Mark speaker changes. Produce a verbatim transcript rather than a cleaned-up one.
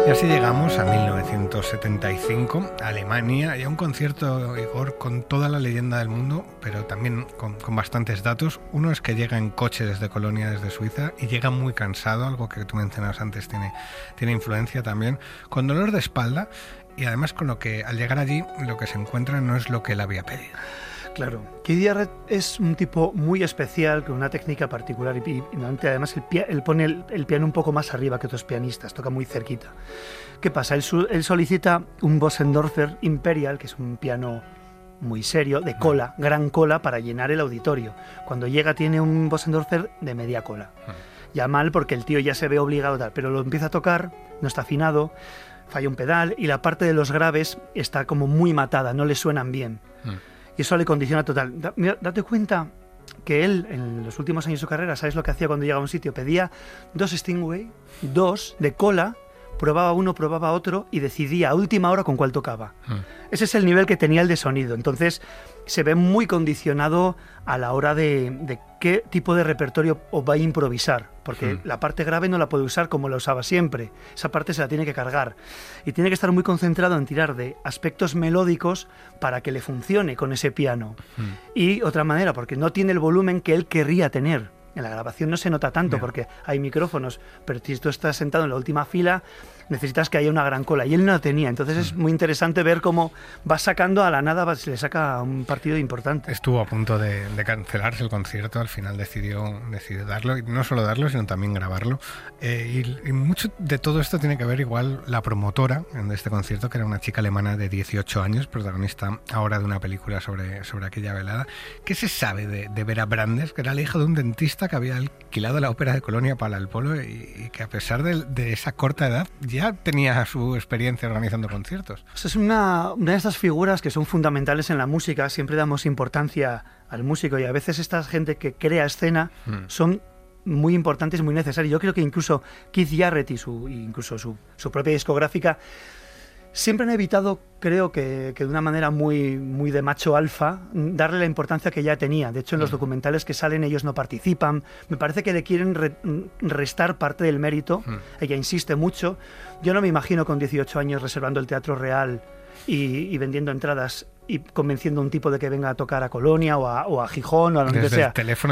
Speaker 1: Y así llegamos a mil novecientos setenta y cinco, a Alemania, y a un concierto, Igor, con toda la leyenda del mundo, pero también con, con bastantes datos. Uno es que llega en coche desde Colonia, desde Suiza, y llega muy cansado, algo que tú mencionabas antes tiene, tiene influencia también, con dolor de espalda, y además con lo que al llegar allí lo que se encuentra no es lo que él había pedido.
Speaker 2: Claro, Keith Jarrett es un tipo muy especial, con una técnica particular, y, y además él, él pone el, el piano un poco más arriba que otros pianistas, toca muy cerquita. ¿Qué pasa? Él, él solicita un Bösendorfer Imperial, que es un piano muy serio, de cola, gran cola, para llenar el auditorio. Cuando llega tiene un Bösendorfer de media cola. Ya mal, porque el tío ya se ve obligado a tal, pero lo empieza a tocar, no está afinado, falla un pedal, y la parte de los graves está como muy matada, no le suenan bien. Y eso le condiciona total. Da, mira, date cuenta que él, en los últimos años de su carrera, ¿sabes lo que hacía cuando llegaba a un sitio? Pedía dos Stingway, dos de cola, probaba uno, probaba otro y decidía a última hora con cuál tocaba. Mm. Ese es el nivel que tenía el de sonido. Entonces se ve muy condicionado a la hora de, de qué tipo de repertorio va a improvisar, porque mm. la parte grave no la puede usar como la usaba siempre. Esa parte se la tiene que cargar y tiene que estar muy concentrado en tirar de aspectos melódicos para que le funcione con ese piano. Mm. Y otra manera, porque no tiene el volumen que él querría tener. En la grabación no se nota tanto, no, porque hay micrófonos, pero si tú estás sentado en la última fila, necesitas que haya una gran cola, y él no la tenía. Entonces mm. es muy interesante ver cómo va sacando a la nada, se le saca un partido importante.
Speaker 1: Estuvo a punto de, de cancelarse el concierto, al final decidió, decidió darlo, y no solo darlo, sino también grabarlo. Eh, y, y mucho de todo esto tiene que ver igual la promotora de este concierto, que era una chica alemana de dieciocho años, protagonista ahora de una película sobre, sobre aquella velada. ¿Qué se sabe de, de Vera Brandes, que era la hija de un dentista que había alquilado la ópera de Colonia para el Polo, y, y que a pesar de, de esa corta edad ya tenía su experiencia organizando conciertos?
Speaker 2: Es una, una de estas figuras que son fundamentales en la música. Siempre damos importancia al músico, y a veces esta gente que crea escena mm. son muy importantes, muy necesarios. Yo creo que incluso Keith Jarrett y su, incluso su, su propia discográfica siempre han evitado, creo que, que de una manera muy, muy de macho alfa, darle la importancia que ya tenía. De hecho, en los documentales que salen ellos no participan. Me parece que le quieren re, restar parte del mérito. Mm. Ella insiste mucho. Yo no me imagino con dieciocho años reservando el Teatro Real y, y vendiendo entradas y convenciendo a un tipo de que venga a tocar a Colonia o a, o a Gijón o a donde sea.
Speaker 1: Teléfono